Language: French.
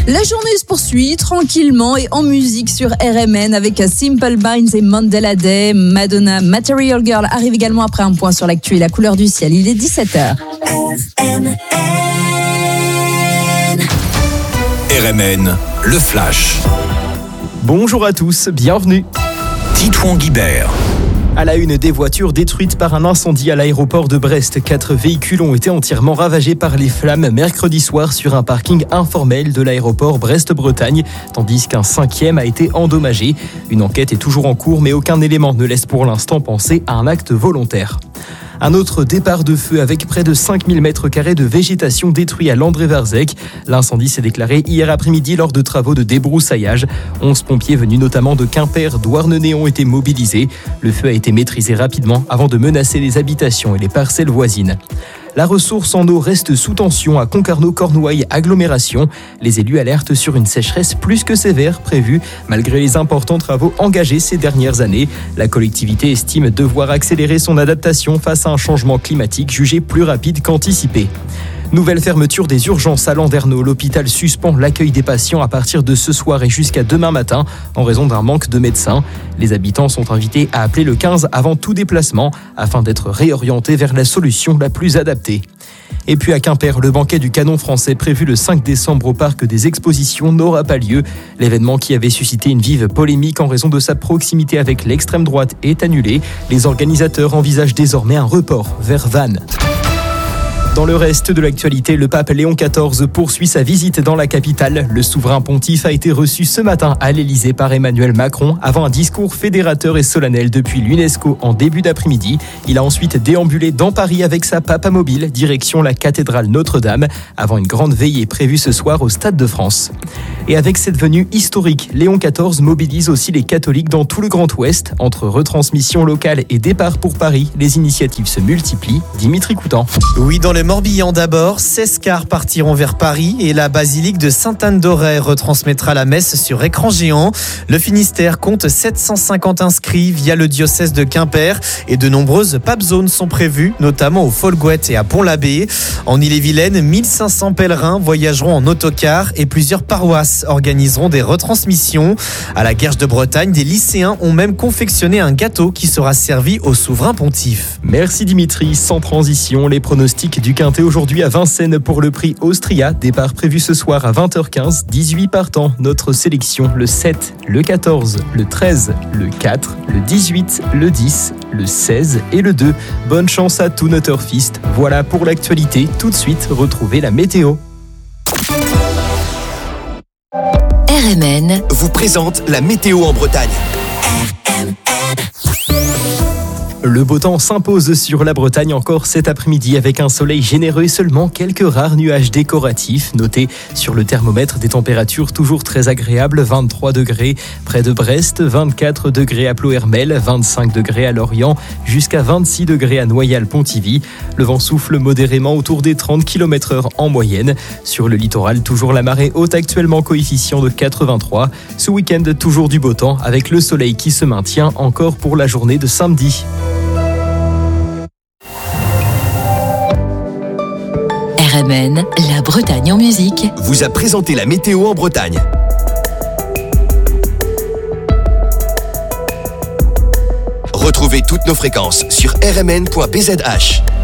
La journée se poursuit tranquillement et en musique sur RMN avec Simple Minds et Mandela Day. Madonna, Material Girl arrive également après un point sur l'actu et la couleur du ciel. Il est 17h. RMN, le Flash. Bonjour à tous, bienvenue. Titouan Guibert. À la une, des voitures détruites par un incendie à l'aéroport de Brest. 4 véhicules ont été entièrement ravagés par les flammes mercredi soir sur un parking informel de l'aéroport Brest-Bretagne, tandis qu'un 5e a été endommagé. Une enquête est toujours en cours, mais aucun élément ne laisse pour l'instant penser à un acte volontaire. Un autre départ de feu avec près de 5000 m² de végétation détruit à Landré-Varzec. L'incendie s'est déclaré hier après-midi lors de travaux de débroussaillage. 11 pompiers venus notamment de Quimper, Douarnenez ont été mobilisés. Le feu a été maîtrisé rapidement avant de menacer les habitations et les parcelles voisines. La ressource en eau reste sous tension à Concarneau-Cornouailles agglomération. Les élus alertent sur une sécheresse plus que sévère prévue malgré les importants travaux engagés ces dernières années. La collectivité estime devoir accélérer son adaptation face à un changement climatique jugé plus rapide qu'anticipé. Nouvelle fermeture des urgences à Landerneau. L'hôpital suspend l'accueil des patients à partir de ce soir et jusqu'à demain matin en raison d'un manque de médecins. Les habitants sont invités à appeler le 15 avant tout déplacement afin d'être réorientés vers la solution la plus adaptée. Et puis à Quimper, le banquet du canon français prévu le 5 décembre au parc des expositions n'aura pas lieu. L'événement qui avait suscité une vive polémique en raison de sa proximité avec l'extrême droite est annulé. Les organisateurs envisagent désormais un report vers Vannes. Dans le reste de l'actualité, le pape Léon XIV poursuit sa visite dans la capitale. Le souverain pontife a été reçu ce matin à l'Elysée par Emmanuel Macron avant un discours fédérateur et solennel depuis l'UNESCO en début d'après-midi. Il a ensuite déambulé dans Paris avec sa papamobile, direction la cathédrale Notre-Dame, avant une grande veillée prévue ce soir au Stade de France. Et avec cette venue historique, Léon XIV mobilise aussi les catholiques dans tout le Grand Ouest. Entre retransmission locale et départ pour Paris, les initiatives se multiplient. Dimitri Coutan. Oui, dans le Morbihan d'abord, 16 cars partiront vers Paris et la basilique de Sainte-Anne-d'Auray retransmettra la messe sur écran géant. Le Finistère compte 750 inscrits via le diocèse de Quimper et de nombreuses pape zones sont prévues, notamment au Folgouette et à Pont-l'Abbé. En Ille-et-Vilaine, 1500 pèlerins voyageront en autocar et plusieurs paroisses organiseront des retransmissions. À la Guerche de Bretagne, des lycéens ont même confectionné un gâteau qui sera servi au souverain pontife. Merci Dimitri. Sans transition, les pronostics du Quintet aujourd'hui à Vincennes pour le prix Austria. Départ prévu ce soir à 20h15. 18 partants. Notre sélection, le 7, le 14, le 13, le 4, le 18, le 10, le 16 et le 2. Bonne chance à tous nos turfistes. Voilà pour l'actualité. Tout de suite, retrouvez la météo. RMN vous présente la météo en Bretagne. Le beau temps s'impose sur la Bretagne encore cet après-midi avec un soleil généreux et seulement quelques rares nuages décoratifs. Notez sur le thermomètre des températures toujours très agréables, 23 degrés près de Brest, 24 degrés à Ploërmel, 25 degrés à Lorient, jusqu'à 26 degrés à Noyal-Pontivy. Le vent souffle modérément autour des 30 km/h en moyenne. Sur le littoral, toujours la marée haute actuellement coefficient de 83. Ce week-end, toujours du beau temps avec le soleil qui se maintient encore pour la journée de samedi. RMN, la Bretagne en musique, vous a présenté la météo en Bretagne. Retrouvez toutes nos fréquences sur rmn.bzh.